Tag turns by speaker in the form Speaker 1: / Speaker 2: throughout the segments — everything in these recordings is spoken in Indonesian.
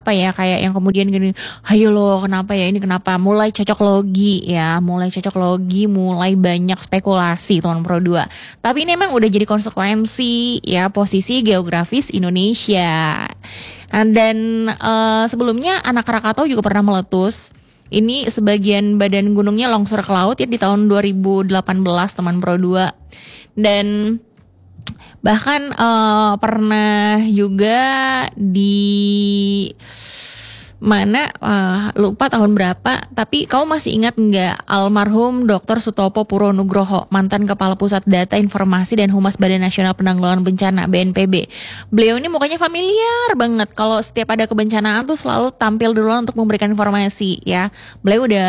Speaker 1: apa ya, kayak yang kemudian gini, "Hayo loh kenapa ya ini kenapa?" Mulai cocok logi ya, mulai cocok logi, mulai banyak spekulasi tahun Pro 2. Tapi ini emang udah jadi konsekuensi ya posisi geografis Indonesia. Dan sebelumnya anak Krakatau juga pernah meletus. Ini sebagian badan gunungnya longsor ke laut ya di tahun 2018 teman Pro 2. Dan bahkan pernah juga di mana lupa tahun berapa, tapi kamu masih ingat nggak almarhum Dr. Sutopo Purwo Nugroho, mantan Kepala Pusat Data Informasi dan Humas Badan Nasional Penanggulangan Bencana BNPB. Beliau ini mukanya familiar banget, kalau setiap ada kebencanaan tuh selalu tampil duluan untuk memberikan informasi ya. Beliau udah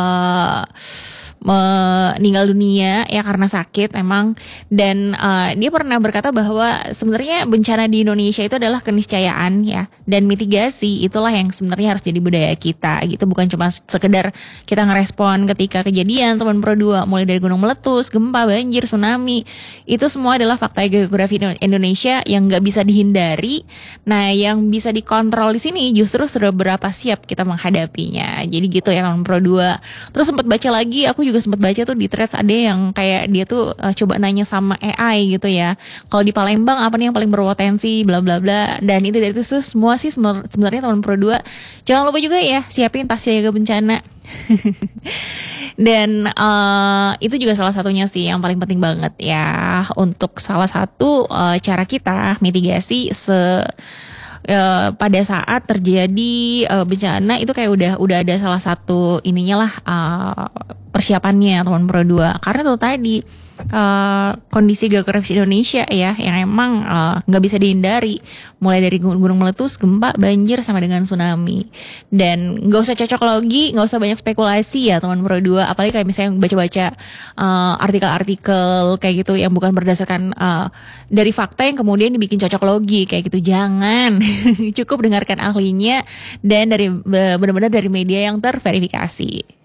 Speaker 1: meninggal dunia ya karena sakit emang, dan dia pernah berkata bahwa sebenarnya bencana di Indonesia itu adalah keniscayaan ya, dan mitigasi itulah yang sebenarnya harus jadi budaya kita gitu, bukan cuma sekedar kita ngerespon ketika kejadian teman Pro 2, mulai dari gunung meletus, gempa, banjir, tsunami, itu semua adalah fakta geografi Indonesia yang nggak bisa dihindari. Nah, yang bisa dikontrol di sini justru seberapa siap kita menghadapinya. Jadi gitu ya teman Pro 2. Terus sempat baca lagi, aku juga sempat baca tuh di threads ada yang kayak dia tuh coba nanya sama AI gitu ya, kalau di Palembang apa nih yang paling berpotensi bla bla bla, dan itu dari itu tuh semua sih sebenarnya teman Pro 2 jangan lupa juga ya siapin tas siaga bencana. Dan itu juga salah satunya sih yang paling penting banget ya, untuk salah satu cara kita mitigasi pada saat terjadi bencana itu kayak udah ada salah satu ininya lah, persiapannya teman Pro 2, karena tuh tadi kondisi geografis Indonesia ya yang emang nggak bisa dihindari, mulai dari gunung meletus, gempa, banjir, sama dengan tsunami. Dan nggak usah cocok logi, nggak usah banyak spekulasi ya teman Pro 2, apalagi kayak misalnya baca-baca artikel-artikel kayak gitu yang bukan berdasarkan dari fakta yang kemudian dibikin cocok logi kayak gitu, jangan. Cukup dengarkan ahlinya dan dari benar-benar dari media yang terverifikasi.